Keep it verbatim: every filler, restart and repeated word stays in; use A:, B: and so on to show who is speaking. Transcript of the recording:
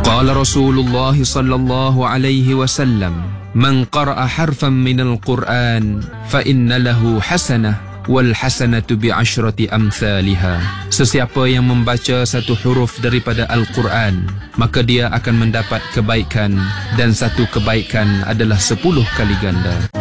A: Qala Rasulullah sallallahu alaihi wasallam, "Man qara'a harfan minal Qur'an fa inna lahu hasanah wal hasanatu bi asyrati amsalha." Sesiapa yang membaca satu huruf daripada Al-Quran, maka dia akan mendapat kebaikan, dan satu kebaikan adalah sepuluh kali ganda.